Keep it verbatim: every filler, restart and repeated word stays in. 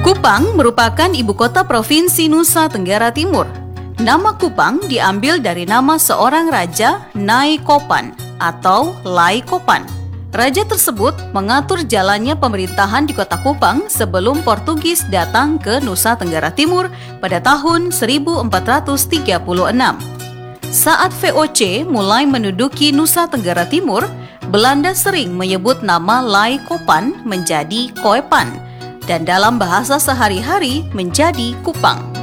Kupang merupakan ibu kota Provinsi Nusa Tenggara Timur. Nama Kupang diambil dari nama seorang raja, Nai Kopan atau Lai Kopan. Raja tersebut mengatur jalannya pemerintahan di kota Kupang sebelum Portugis datang ke Nusa Tenggara Timur pada tahun seribu empat ratus tiga puluh enam. Saat V O C mulai menduduki Nusa Tenggara Timur, Belanda sering menyebut nama Lai Kopan menjadi Koepan dan dalam bahasa sehari-hari menjadi Kupang.